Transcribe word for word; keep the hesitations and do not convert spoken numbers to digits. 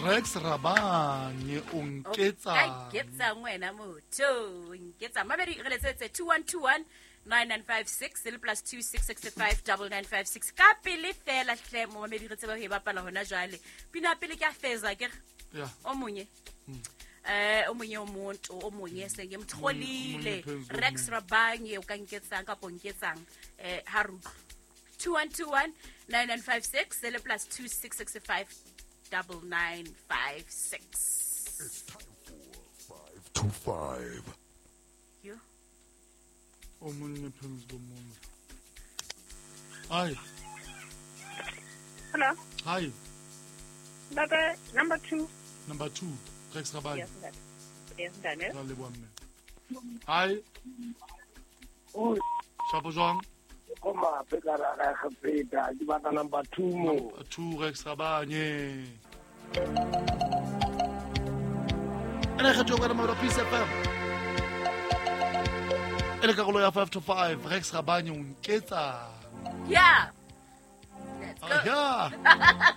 Rex Rabanye o nketsa Ka nketsa ngwena motho o nketsa mamedi re letsetse two one two one nine nine five six le plus two six six five nine nine five six ka pele fela hle mo mamedi re tseba ho e bapala hona jwale pina pele ke a feza ke ya o monye eh o monye umuntu o monye senge mtholile Rex Rabanye o ka nketsang ka ponketsang eh haru two one two one nine nine five six le plus two six six five nine nine five six. It's time for five to five. You? o monne phems bo monna. Hi. Hello. Hi. Number number two. Number two. Rex Rabanye. Yes, that. Yes, Daniel. Ra le bomme. Hi. Oh, Shapo jwang? koma pekara ga gapeta di bata number two mo. Number two Rex Rabanye. Ene kgetho ka mo Peace F M. Ene ka go ya five to five Rex Rabanye o nketsa. Yeah. Let's go. Ah, yeah.